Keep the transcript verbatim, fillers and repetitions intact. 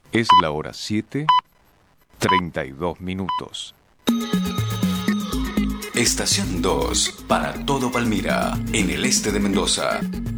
Es la hora siete, treinta y dos minutos. Estación dos, para todo Palmira, en el este de Mendoza.